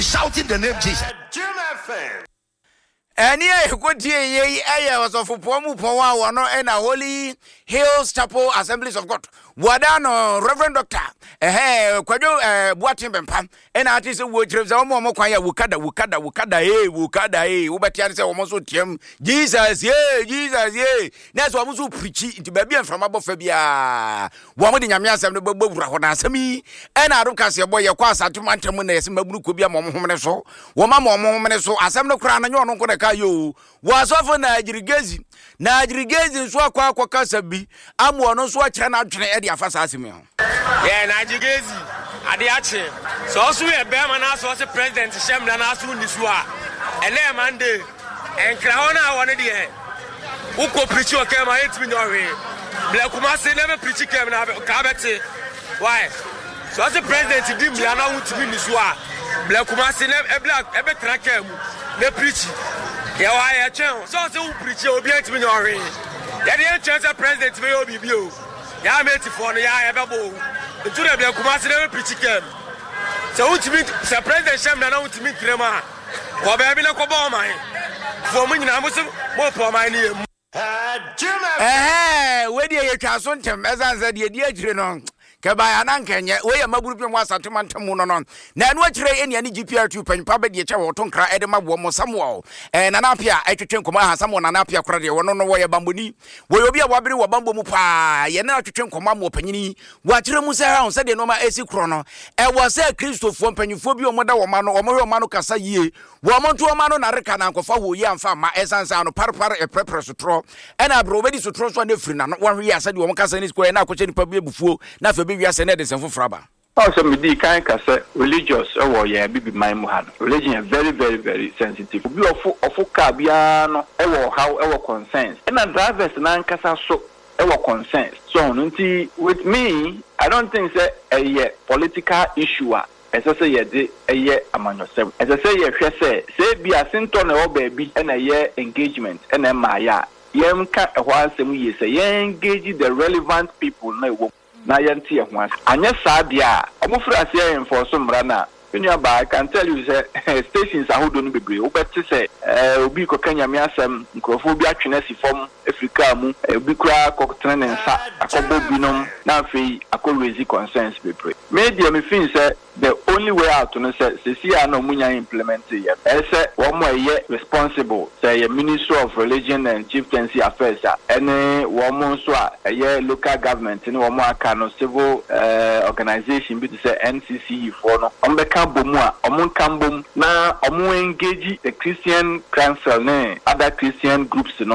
shouting the name Jesus. Any ye was of Pomu Powa, no, and a Holy Hills Chapel Assemblies of God. Wadano, Reverend Doctor, Quado, Boatim Pam, and artists who would Momoquaya, Wukada, Ubatian, almost Tim, Jesus, ye. That's what was preaching into baby from above Fabia. Woman in Yamias and the Bobo Rahonasami, and I don't cast your boy, your quas at Mantamunes, Mabukubia Momomeso, Woman Momomeso, Asam Crown, and you're not Kayo was often Nigerigezi so kwa kasabi amwo no so akira adwene e dia fasasimi Nigerigezi ade ache so so e be man aso se president Shemda na aso ni so a ele mande enkra hona won de uko preach o kema 8 million we blakuma se never preach kem na ka beti why so se president dim ya na wutimi ni so a blakuma se e black e be traka mu na preach yeah, so preach your beat me or ring. Yeah, the chance president may be you. Yeah, made for the eye ever bow. The two of them come never preach him. So, to meet the president Sham and to meet Crema. For baby, no cobble mine. For me, I was more for my name. Where do you cast on him as I said, dear General? Kabaya Nankanya, where Mabupian was at Mantamunon. Nan what train any GPR2 pen public or Tonkra Edema Womo Samuel, and Anapia, I could think Koma, someone Anapia Cradia, one no way Bambuni, will be a wabbly or Bambo Mupa, Yana to think Comamo Penini, what Remusa said the Noma Esi Chrono, and was a Christoph from Penufobio Moda Mano or Moro Mano Casaye, Woman to a Mano Narekan for who yam farmer, Essence and Parpar a prepper to throw, and I bro ready to trust one different, not one reason said Woman Casan is square now, coaching public before, not for we are sending for Fraba. Also, me kind of religious or yeah, be my muhan. Religion is very, very, very sensitive. We are for cabiano, our concerns. And a drivers nan casa so our concerns. So, with me, I don't think that a political issue. As I say, a year among yourself. As I say, be a symptom or baby and a year engagement and a maya. Yem cat a while some years, engage the relevant people. Na yanti ya once. Anya sadia. Omufra asia enforce mrana. I can tell you stations are holding bebre. Obeti say obi ko Kenya mi asem nkrofo bi atwenesi fom Africa mu obi kura kokotren nsa akobo binom na afei akolwezi concerns bebre. Media me fin say the only way out no say see na omunya implement here. Say one more year responsible say Ministry of Religion and Chieftaincy Affairs any one so a local government ni one aka no civil organization bi say NCCE for no Bomu, Omun Kambum, na Omu engage the Christian Council, other Christian groups, no.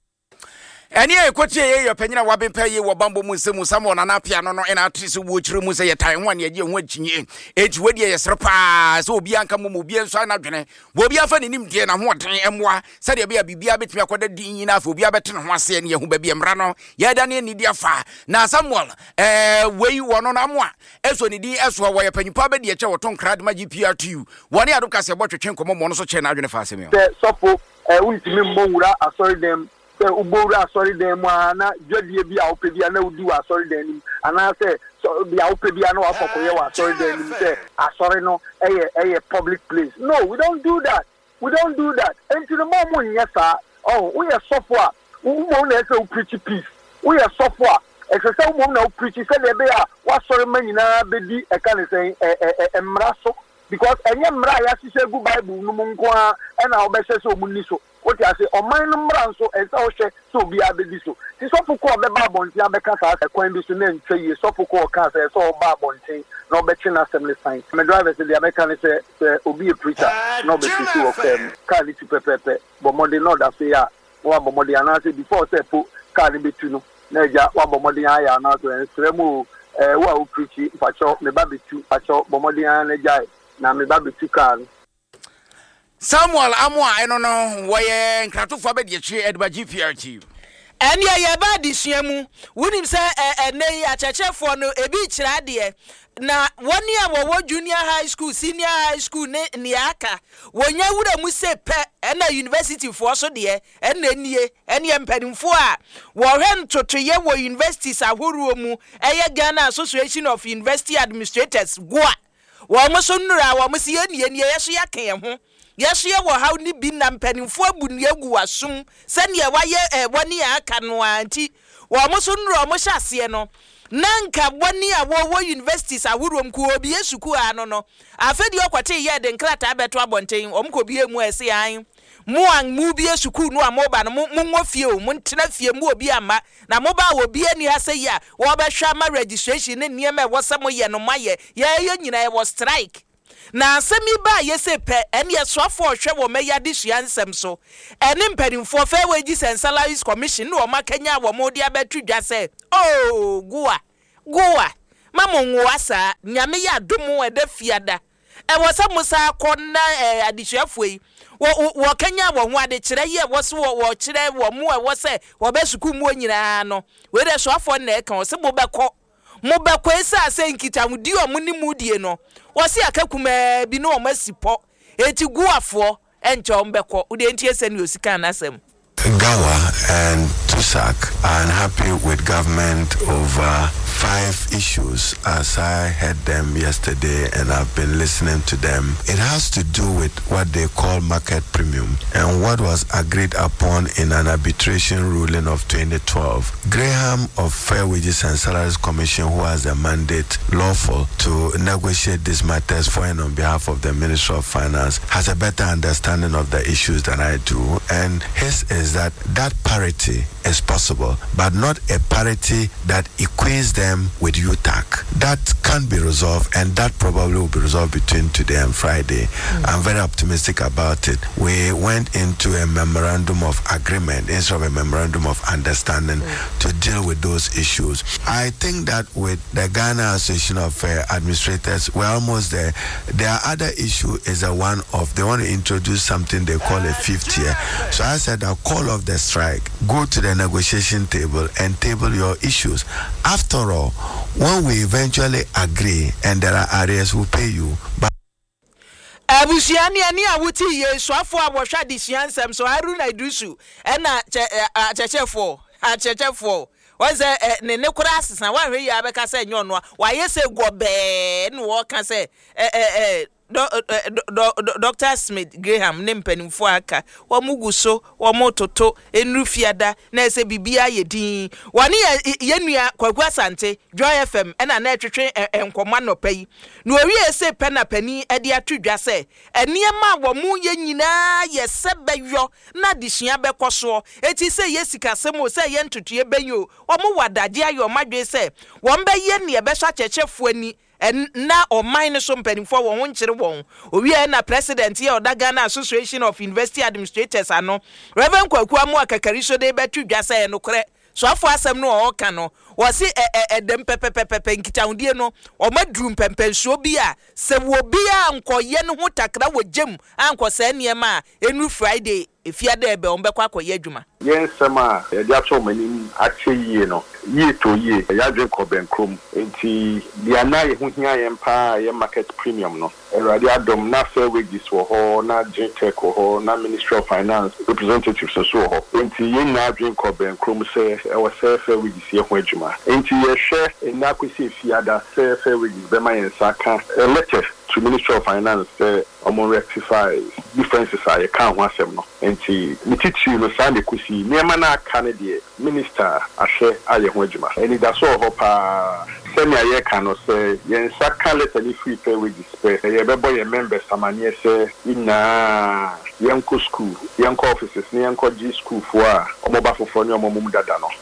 And here, Coach, your penina wabin pay you, Wabambo Muslim, someone an apiano, and artist which removes a time 1 year, watching ye, age with ye, surprise, so Bianca Mubian Sanagene, will be often in him, and what M1 said a be a bit me accorded enough, will be a better one saying you baby Mrano, Yadani Nidia Fa. Now, someone, where you want on Amwa, as when the as why a penny public, the chow tongue crowd my GPR2. 1 year, look at about to change common monoso chain out in the Fasimil. So, we remember, I saw them. Ubora sorry them na jodi bi a opedi na udi wa sorry dem and I say so bi a opedi na wa fokoye wa sorry dem say sorry no a public place. No, we don't do that. And to the moment yes sir, we are software we won't say preach peace. We are software exercise we now preach say there be a wa sorry man na be di e kan say emraso because enye mra ya si say good Bible no mo nko a na obese so munni so what I say, on my number so and so be a bit so. This so for call the Babon, Yabaka, a coin this name, say, so for call cancer, so Babon, no betting assembly sign. My driver said the American say, be a preacher, no betting two of them, Carly to Pepe, but more than not, I say, one more than I say before, say, put Carly Betuno, Naja, one more than I am not to Remo, well, preaching, Pacho, the baby two, Pacho, Bomodian, Najai, now me baby two cars. Samuel Amwa, I don't know why in Kratufabet ye Edward GPRT. And ya ba disuamu wunim say nay acheche for no ebi kira de na one year wo junior high school senior high school ne aka wonya wura mu se pe na university for so de na nie ene mpanimfo a wo hwen totoye wo universities ahoro mu eye Ghana Association of University Administrators goa wo mo so nnura wo mo se ye yeso yake ye ho yeso ye wo haw ni bi na mpanimfo abu ne agu wasum se ne waye woni aka no anti wo mo so nnura mo hyase no nanka woni awo universities awurom ku obi esuku ano no afedi okwate ye de nkrata abeto abonten omko bi emu ese an mu bi esuku no amoba no mu ngofie o mu ntena fie mu obi ama na moba obi ani hase ya wo be hwa ma registration ne niema e wosam ye no maye ye nyina e was strike na asemi ba yese pe ene yesoafo hwe wo meya de sua nsem so ene mpanimfo fa wages and salaries commission no makanya wo mo de abetu dwa se oh goa mamo nwasa nyame ya domo ede fiada e wosam musa konna adisuafo yi wo kanya wo ho ade kire ye wo so wo kire wo mu e wo se wo be suku mu nyina no we de soafo na e kan wo se mo beko esa se nkita mu di o mu ni mu die no wo se akakuma bi no o masipo eti guafo enche o mbeko wo de ntie se ni osika na asem Gawa and Tusak are unhappy with government over 5 issues as I heard them yesterday and I've been listening to them. It has to do with what they call market premium and what was agreed upon in an arbitration ruling of 2012. Graham of Fair Wages and Salaries Commission, who has a mandate lawful to negotiate these matters for and on behalf of the Ministry of Finance, has a better understanding of the issues than I do, and his is that parity is possible, but not a parity that equates them with UTAC. That can be resolved, and that probably will be resolved between today and Friday. I'm very optimistic about it. We went into a memorandum of agreement instead of a memorandum of understanding to deal with those issues. I think that with the Ghana Association of Administrators, we're almost there. Their other issue is the one of they want to introduce something they call a 5th year. So I said, I'll call off the strike, go to the negotiation table and table your issues. After all, when we eventually agree and there are areas we'll pay you, but abusiani ani awuti ye soafo abosha disiansem so Haruna Idusu na chechefo was ne kura asesa wa hwe ya beka se nyono wa yese gobe no wo ka se Dr. Smith Graham ne mpanimfo aka wo muguso wo mototo enufiada na ese bibia yedin woni yenua Kwaku Asante Joy FM na etwetwe enkoma no pai no wi ese pena pani ade atudwa se eniema wo mu ye nyina ye sebeyo na disua bekoso eti se yesika semo se ye ntutue benyo wo mu wadaje ayo madwe se wo mbe ye ne be so chechefo ani na o mine so mpanimfo wo nkyere won owie na president ye oda Ghana Association of University Administrators ano Reverend Kwaku Amu Akakari so de betu dwasa no kore so afo asem no o ka no wo se edem pepepepe nkitaundie no o madrum pempenso bi a se wo bi a nkoye no ho takra wo gem anko sa niema enu Friday efiada ebe on bekwa akoye adwuma yen sama ya dia so manim ache yie no yie to yie ya dwen ko benkrom enti dia na ye hu hia ye mpa ye market premium no erade adom na Fair Wages wo ho na JTech wo ho na Ministry of Finance representatives so ho enti ye na dwen ko benkrom se e wo se Fair Wages ye ho adwuma enti ye hwe na kwesi efiada se Fair Wages be ma yen saka letter to Ministry of Finance among rectify differences I can't want them no enti mititi no sande kusi niema na Canada minister ahye aye ho adwuma eni da so ho pa semi aye kan no say yen saka letter ni free Fair Wages pay ye bebo ye members amane say ina yenko school yenko offices ni yenko G school for omoba fofo ni omomum dada no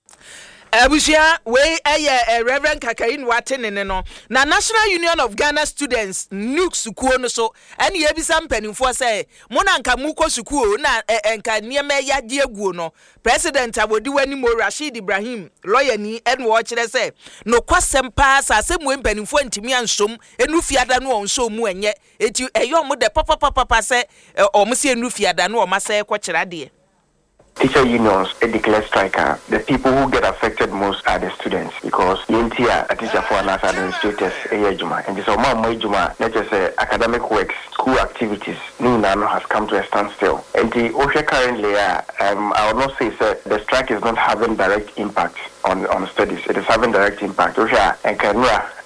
abusia we Reverend Kakain Watene no na National Union of Ghana Students NUK sukuo no so ene ye bisa mpanimfo say mo na nka mu ko sukuo na enka niema ya die guo no president abodi wani mo Rashid Ibrahim lawyer ni ene wo kire say no kwasem pa sa asemu mpanimfo ntimi ansom enu fiada no onso mu enye eti eyo mo de papa say o mo se enu fiada no o ma say ko kira de Teacher unions declare striker. The people who get affected most are the students because Yentia a teacher for another administrators Ejuma and this Ejuma not just academic works, school activities, Nunano has come to a standstill. And the OSHA currently I will not say the strike is not having direct impact on studies. It is having direct impact. OSHA and Kanura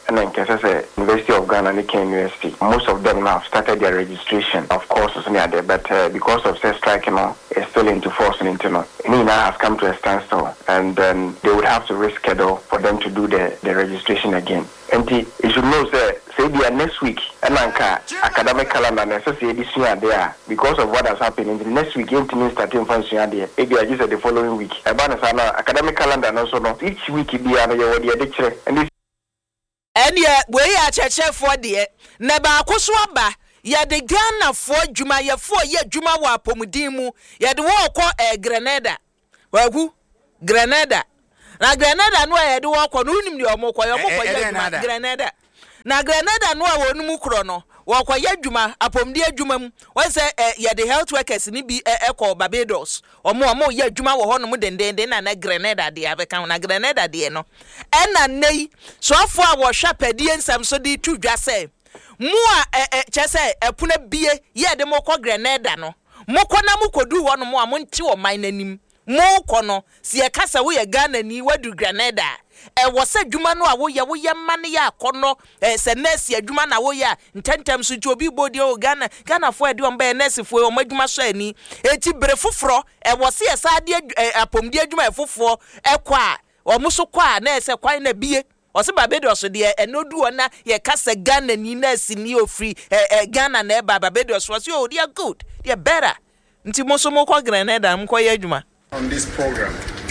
and then University of Ghana and Ken University. Most of them now have started their registration. Of course, it's near there, but because of say strike, it's still into force and internal. Nina has come to a standstill, and then they would have to reschedule for them to do the registration again. And you should know, say they are next week, and academic calendar necessary this year there because of what has happened. In the next week, starting from there, maybe I just said the following week. Academic calendar also not each week be and this. And yeah, we are church for the Neba Kuswaba. Ya de Ghana for Juma, ya for ye Juma wa Pomudimu, ya the war call Grenada. Well, who? Grenada. Na Grenada no ya do walk on unim your moko, Grenada. Na Grenada no wonu mu krono. Walk ya Juma, upon dear Jumam. One say ya the health workers ni be echo Barbados. Or more ya Juma or Honomu than na Grenada, the Avecan, na Grenada, the no. And nay, so far was sharp a dear some so de two just say. Mua chese puna bie ye de moko Grenada no moko na moko du wono mo amonti o man nanim moko no se ye kasa wo ye Ghana ni wadu Grenada wo se dwuma no a wo ye mane ya akono se nurse adwuma na wo ya ntentem so ti obi bodi o Ghana fo ade on be nurse fo o madwuma so ani eti bere foforo wo se ye sa de apomdi adwuma foforo kwa o muso kwa na se kwan na bie Ose Barbados de enodu ona ye kasa Ghana ni na sini ofri Ghana na Barbados was you they are good they are better nti moso moko Grenada mko ye adwuma on this program.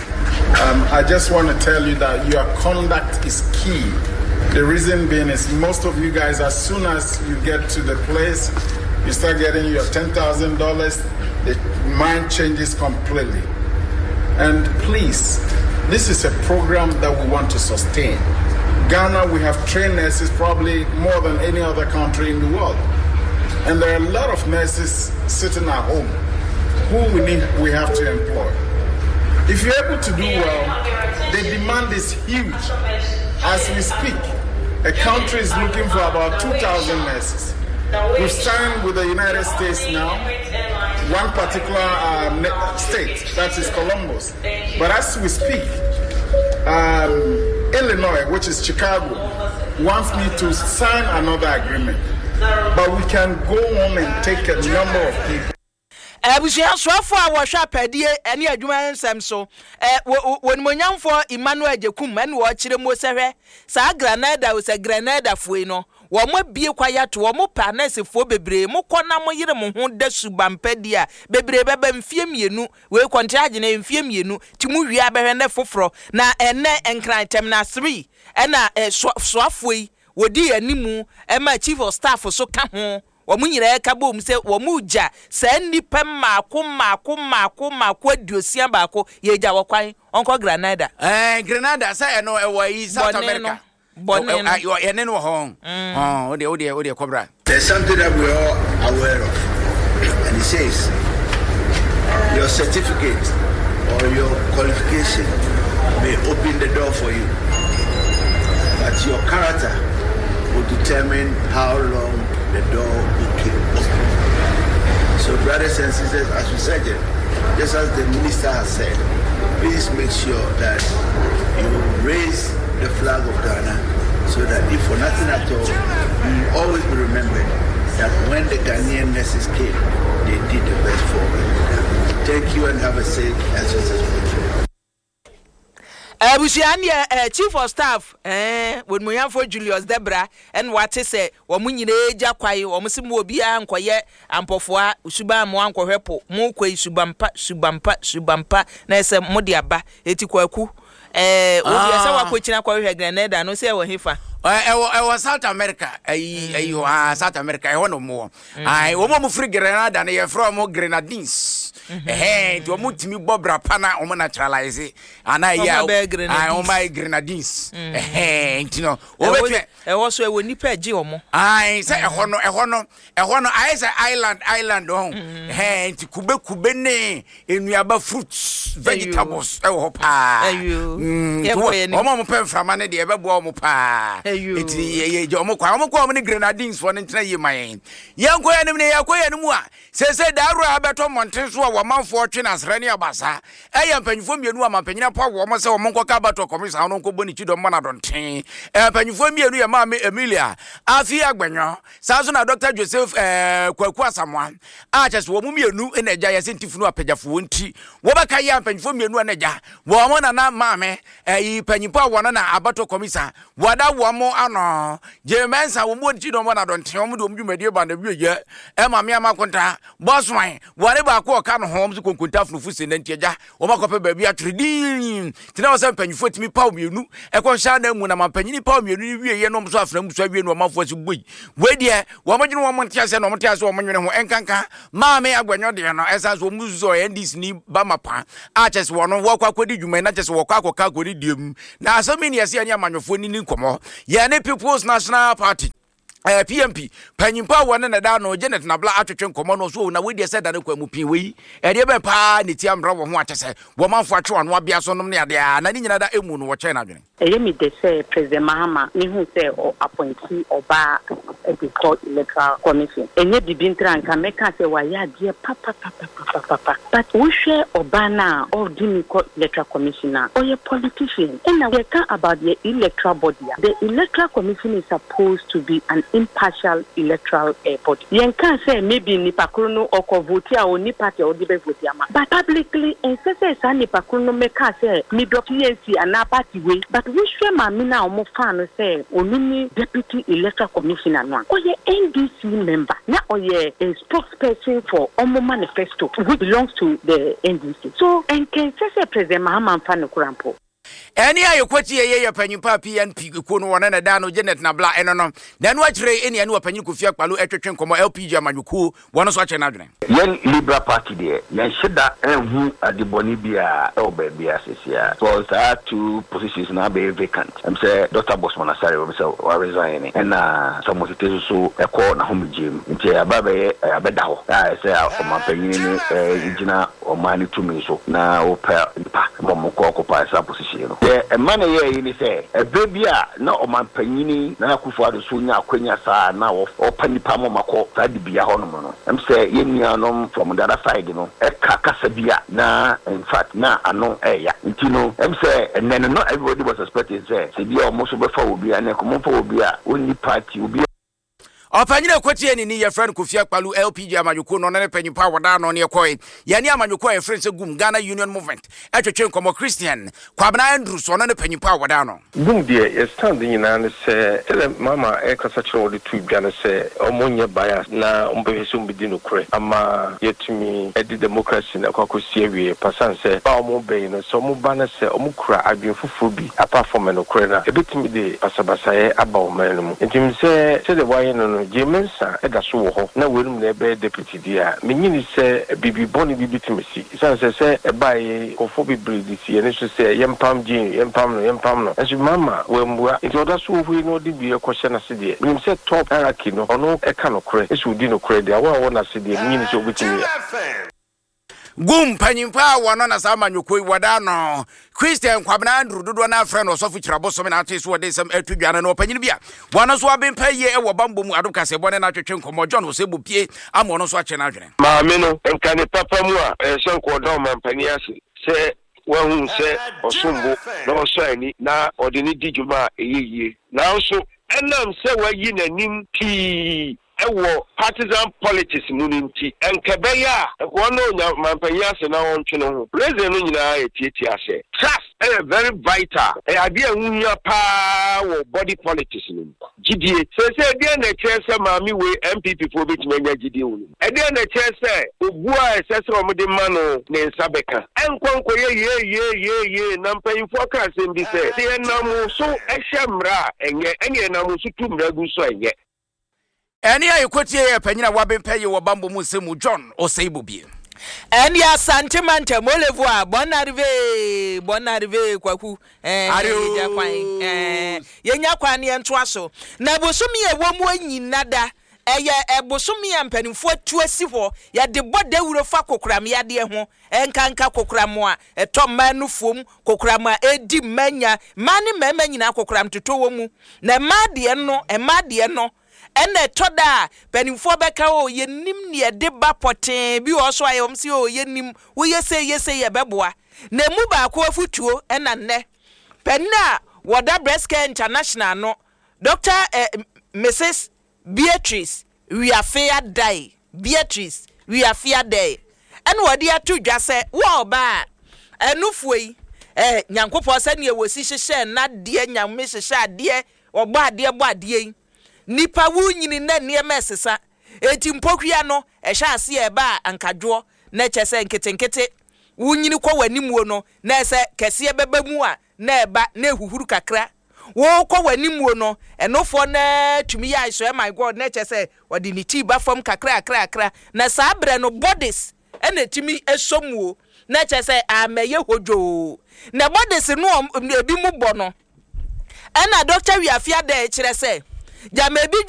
I just want to tell you that your conduct is key. The reason being is most of you guys, as soon as you get to the place, you start getting your $10,000, the mind changes completely. And please, this is a program that we want to sustain. Ghana, we have trained nurses probably more than any other country in the world. And there are a lot of nurses sitting at home who we have to employ. If you're able to do well, the demand is huge. As we speak, a country is looking for about 2,000 nurses. We've signed with the United States now, one particular state, that is Columbus. But as we speak, Illinois, which is Chicago, wants me to sign another agreement. But we can go on and take a number of people. Abusia swafo a wo hwa padie ene adwuma nsem so won monyamfo Emmanuel Jekum ene wo kire mo sehwe sa Grenada wo sa Grenada fuei no wo mo bie kwaya to wo mo panesefo bebre mo kona mo yire mo ho da subampadi a bebre beba mfie mienu we contract na mfie mienu ti mu wi abehwe ne foforo na ene enkran tem na 3 ena swafuei wodi animu ema chief of staff so ka ho Wamunyire kabom se wamuja se nipa mako aduosia baako yeja wakwan onko Grenada Grenada say no e South America ene no ho ode kobra. There's something that we're all aware of, and it says your certificate or your qualification may open the door for you, but your character will determine how long the door will keep open. So brothers and sisters, as we said, just as the minister has said, please make sure that you raise the flag of Ghana so that if for nothing at all, you will always be remembered that when the Ghanaian nurses came, they did the best for them. Thank you and have a safe and successful trip. Abusiani chief of staff when Moyamfo Julius Debra and what say wamunyine eja kwai omusimu obi a nkoye ampofoa usuba mo ankohwepo mo kwai subampa na ese mode aba eti kwaku obi ese wakochina kwahwe Grenada no se wo hefa ewo South America South America no mo ai wo mo free Grenada na ye from Grenadines to mutimi bobra pana o naturalize ana ya o my Grenadines ntino o betwe ewo so ewo nipa agi omo say eho no I say island on nti kube ne enuaba fruits vegetables ewo pa o mo pe frama ne de ebebo o mo pa enti ye omo kwa omo ne Grenadines for ntina ye man yanko ya ne yakoya ne mu a Say Daru Abeto Montensu or one fortune as Reni Abasa. I am Penifomia, Mampena Power, woman, so Monco Cabato, Commiss, Uncle Bonichido Monadontin. Penifomia, Mammy Emilia. Afia Gbenyo. Sazuna Dr. Joseph Kwakwa someone. I just womia new in a giant Tifunu Pejafunti. Wabakaya Penifomia no aneja. Woman and mammy, a Penipa one Abato Commissa. Wada wamo ano. Jemensa Womonchido Monadontin, you may dear band of you, Emma Miama Conta. Boss wine, whatever I call can homes who could have no food in Entia, or my copper baby at redeem. Tell us something you foot me, Pau, you know, a concern them when I'm a penny palm, you know, no soft from Sabian or Mouth was a week. Wait, dear, woman, you want Montias and Montias or Manuel and Canca, Mamma, when you're there, as I was Muzo and this knee Bamapa. I just want to walk up with you, may not just walk up or calculate you. Now, so many as your man of winning in Como, Yanni People's National Party. PMP Panyimpa one na da no Janet na bla atwetwe nkomo no so na we dey said that kwa mu pinwe e dey be pa ne tiam bra wo ho atese wo manfo atwe wan abia so nom ne ade na ni nyina da emu no wo che na dwene me de say President Mahama ni hu say o appointee oba before electoral commission enye bibintra nka meka say wa ya de papa but we share oba na or dimi electoral commissioner or a politician and we can about the electoral body. The electoral commission is supposed to be an impartial electoral body. You can say maybe Nipakruno or vote or ni party or debate vote but publicly and say Nipakruno make say middle PNC and na party way. But we share Mamina or Mofano say only deputy electoral commissioner one or ye NDC member now or ye a spokesperson for Omo manifesto who belongs to the NDC. So and can say President Mahama Mfano Kurampo. Any ayo kwati ye Panyimpa PNP ko no wona na da no Janet na bla eno no na no akire eni ane wapanyi Koffi Akpalo etwetwe nkomo LPG amanyuku wono so akire na adwene yen Liberal Party de yen sheda enhu adiboni bia e obabia sesia so there two positions na be vacant am say Dr. Bosman Asare we say wa resign and some of it so e call na homegym nti ababe abeda ho say omanpanyin ni igina omani tumi so na opa nipa mo ko occupy that position no e man ye ni say e baby a na omanpanyini na Akufo Addo so nya akwanya saa na opa nipa mo makọ saa de bia ho no no am say ye nuanom from the other side no e kasa bia na in fact na ano ya nti no am say and then not everybody was expecting say bia almost be fa obi na ko mo fa obi a oni party obi Opanyina kwati eni ni ye friend Koffi Akpalo LPG amanyuku no na Panyimpa wada no ne ekoi ye ne amanyuku e friend se gum Ghana Union Movement etwetwe nkomo Christian Kwabena Andrew so no ne Panyimpa wada no gum de ye stand nyina ne se tele mama e kasa kire wo tu bia ne se omonye bias na ombehese ombidi no kure ama yetumi edi democracy na kwakosi awie pasan se ba omo be no so mo ba ne se omo kura adwenfufo bi apart from no kure na ebetimi de pasabasaye aba o man no ntim se the why no Jemensa edaso wo ho na werum na ebe deputy dia menyini se bibi boni bibi timisi san se ebaye kofo bibre disi ene so se yempam no asu mama wembua nti odaso wo hu no de bi ekwohye na se de menim se top hierarchy no ono eka no kore esu di no kore dia wo na se de menyini se obetimi gum Panyimpa wono na sama nyukoi wada no Christian Kwabena Andrew dodo na friend osofu kirabosome na ate so wode sam atudwane no panyin bia wono so abempa ye e wo bambo mu adom kase bone na twetwe nkomo John Osebopie amono so ache na adwene ma me no enka ne papa mu a senko do man pani ase se wahun se osumbo no so ani na odini dijuma eyeye na so enam se wayi nanim ti ewo partisan politics munimti enkebeya wono nya mampanya se na wontwe no ho president no nyina etieti ase trust very vital ade ahunya pa wo body politics no gidie se de na chese maami we MPP for betimanya gidie wo ade na chese ogua sese omde ma no ne nsabeka enkonko ye na mpanyifo ka asem bi se enam so ehemra enye enam so tumra gu so enye Eni ayo kwoti ye panyina wabempa ye wabambo mu semu John Osebopie Eni asantimante molevu a bonarive kwaku ya kwan yenya kwan ne nto aso na bosumi ye wo mu anyina da eye ebosomi ya mpanimfo atuasi ho ya de boda wuro fa kokuram ya de ho enkanka kokuram a etomma nufom kokuram a edi manya mane mema nyina kokuram toto wo mu na emade no ene toda penimfo beka o yenim ne de ba poten bi o so ayom si o yenim wo yese ye beboa na mu ba ko afutuo ena nne penna woda breast care international no Dr. Mrs. Beatrice Wiafia Day Beatrice Wiafia Day and wodi atu dwa se wo ba enufuyi nyankopɔ sɛ ne wosi hyehyɛ na de nyame hyehyɛ ade obɔ ade nipa wu nyini na nneɛma sesa eti mpokua no ɛhwɛ ase ɛba ankadwo na kyɛ sɛ nketenkete wu nyini kɔ wanimuo no na sɛ kɛse bɛba mu a na ɛba na ehuhuru kakra wo kɔ wanimuo no ɛnofo na tumi ya iso my god na kyɛ sɛ ɔde ne ti ba fam kakra na saa brɛ no bodies ɛna tumi esomuo na kyɛ sɛ ameye hojo na bodies no ebi mu bɔ no ɛna Dr. Wiafia Day kyerɛ sɛ jamebi